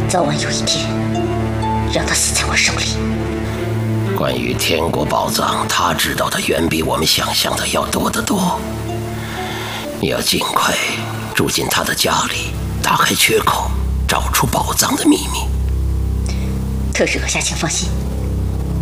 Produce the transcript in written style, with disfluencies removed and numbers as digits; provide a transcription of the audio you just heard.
早晚有一天，让他死在我手里。 关于天国宝藏，他知道的远比我们想象的要多得多。你要尽快住进他的家里，打开缺口，找出宝藏的秘密。 特使阁下，请放心。